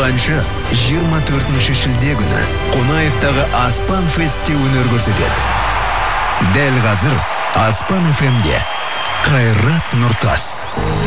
әнші 24 шілде күні Қонаевтағы Аспан Фестте өнер көрсетеді. Дәл қазір Аспан FM-де Қайрат Нұртас.